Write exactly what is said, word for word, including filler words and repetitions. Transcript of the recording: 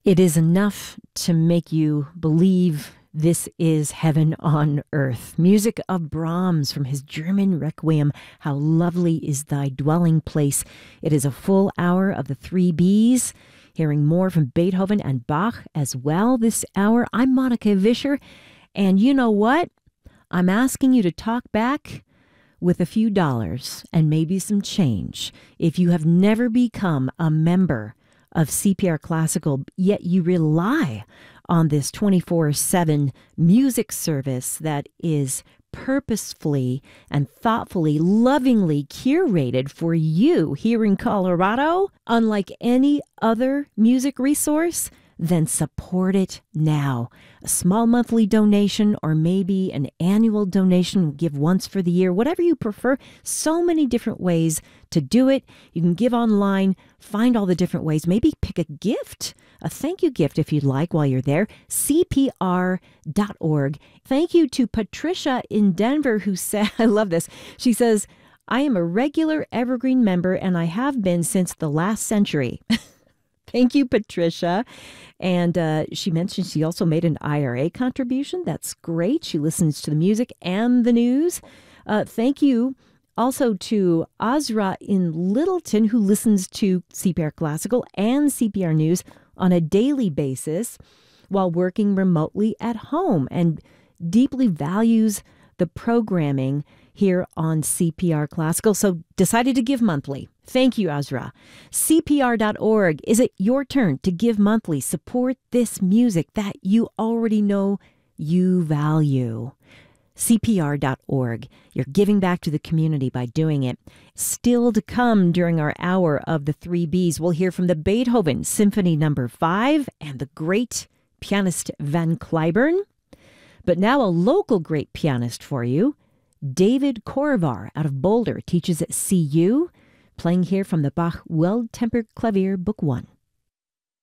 It is enough to make you believe this is heaven on earth. Music of Brahms from his German Requiem, How Lovely is Thy Dwelling Place. It is a full hour of the three B's. Hearing more from Beethoven and Bach as well this hour. I'm Monica Vischer, and you know what? I'm asking you to talk back with a few dollars and maybe some change. If you have never become a member of C P R Classical, yet you rely on this twenty-four seven music service that is purposefully and thoughtfully, lovingly curated for you here in Colorado, unlike any other music resource, then support it now. A small monthly donation or maybe an annual donation, give once for the year, whatever you prefer. So many different ways to do it. You can give online, find all the different ways, maybe pick a gift, a thank you gift if you'd like while you're there, C P R dot org. Thank you to Patricia in Denver who said, I love this, she says, I am a regular Evergreen member and I have been since the last century. Thank you, Patricia. And uh, she mentioned she also made an I R A contribution. That's great. She listens to the music and the news. Uh, thank you also to Azra in Littleton, who listens to C P R Classical and C P R News on a daily basis while working remotely at home and deeply values the programming here on C P R Classical, so decided to give monthly. Thank you, Azra. C P R dot org. Is it your turn to give monthly? Support this music that you already know you value. C P R dot org. You're giving back to the community by doing it. Still to come during our hour of the three B's, we'll hear from the Beethoven Symphony Number Five and the great pianist Van Cliburn. But now a local great pianist for you. David Corvar out of Boulder teaches at C U, playing here from the Bach Well-Tempered Clavier, Book One.